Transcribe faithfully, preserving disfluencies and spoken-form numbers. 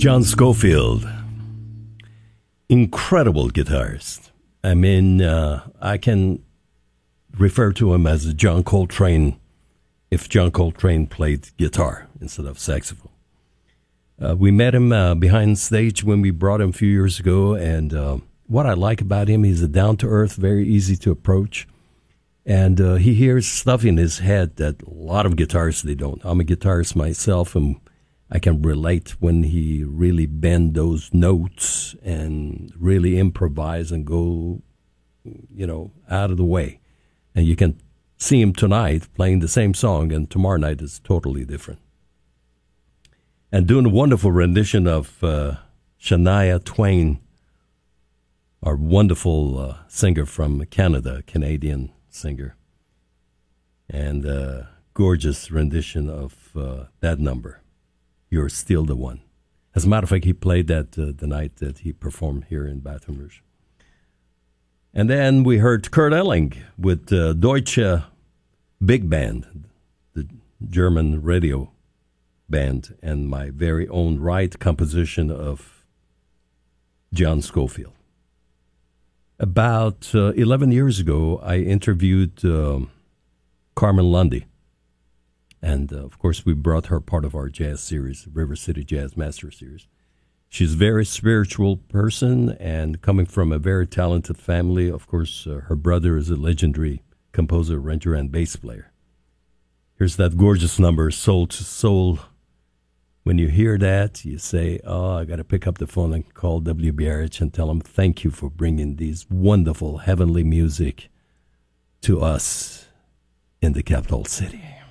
John Scofield, incredible guitarist. I mean, uh, I can refer to him as John Coltrane if John Coltrane played guitar instead of saxophone. Uh, we met him uh, behind stage when we brought him a few years ago, and uh, what I like about him, he's a down-to-earth, very easy to approach, and uh, he hears stuff in his head that a lot of guitarists, they don't. I'm a guitarist myself, and I can relate when he really bend those notes and really improvise and go, you know, out of the way. And you can see him tonight playing the same song, and tomorrow night is totally different. And doing a wonderful rendition of uh, Shania Twain, our wonderful uh, singer from Canada, Canadian singer. And uh, gorgeous rendition of uh, that number, You're Still the One. As a matter of fact, he played that uh, the night that he performed here in Baton Rouge. And then we heard Kurt Elling with uh, Deutsche Big Band, the German radio band, and my very own right composition of John Scofield. About uh, eleven years ago, I interviewed um, Carmen Lundy. And, uh, of course, we brought her part of our jazz series, River City Jazz Master Series. She's a very spiritual person and coming from a very talented family. Of course, uh, her brother is a legendary composer, arranger, and bass player. Here's that gorgeous number, Soul to Soul. When you hear that, you say, oh, I got to pick up the phone and call W B R H and tell them thank you for bringing these wonderful heavenly music to us in the capital city.